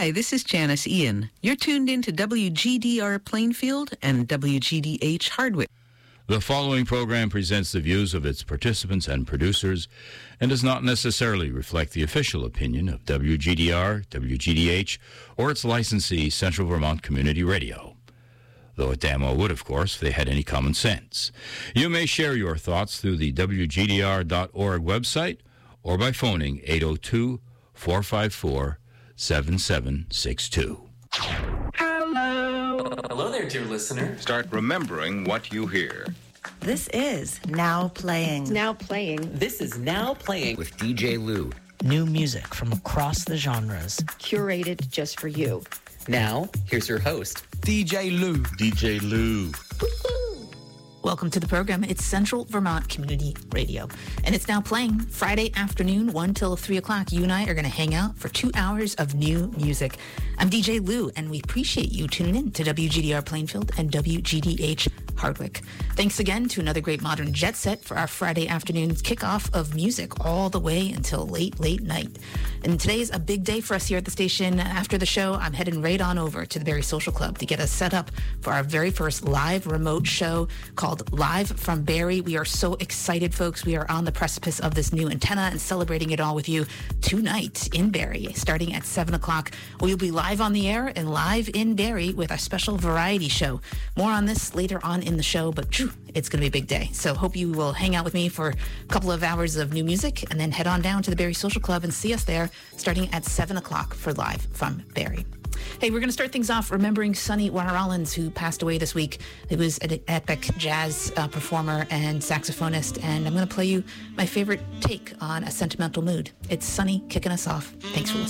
Hi, this is Janice Ian. You're tuned in to WGDR Plainfield and WGDH Hardwick. The following program presents the views of its participants and producers and does not necessarily reflect the official opinion of WGDR, WGDH, or its licensee, Central Vermont Community Radio. Though it damn well would, of course, if they had any common sense. You may share your thoughts through the WGDR.org website or by phoning 802-454-7762. Hello there, dear listener. Start remembering what you hear. This is Now Playing. Now Playing. This is Now Playing With DJ Lou. New music from across the genres. Curated just for you. Now, here's your host, DJ Lou. DJ Lou. Welcome to the program. It's Central Vermont Community Radio. And it's now playing Friday afternoon, 1 till 3 o'clock. You and I are going to hang out for 2 hours of new music. I'm DJ Lou, and we appreciate you tuning in to WGDR Plainfield and WGDH Hardwick. Thanks again to another great modern jet set for our Friday afternoon's kickoff of music all the way until late night. And today's a big day for us here at the station. After the show, I'm heading right on over to the Barrie Social Club to get us set up for our very first live remote show called Live from Barrie. We are so excited, folks. We are on the precipice of this new antenna and celebrating it all with you tonight in Barrie, starting at 7 o'clock. We'll be live on the air and live in Barrie with our special variety show. More on this later on in the show, but it's going to be a big day. So hope you will hang out with me for a couple of hours of new music and then head on down to the Barrie Social Club and see us there starting at 7 o'clock for Live from Barrie. Hey, we're going to start things off remembering Sonny Rollins, who passed away this week. He was an epic jazz performer and saxophonist, and I'm going to play you my favorite take on a sentimental mood. It's Sonny kicking us off. Thanks for listening.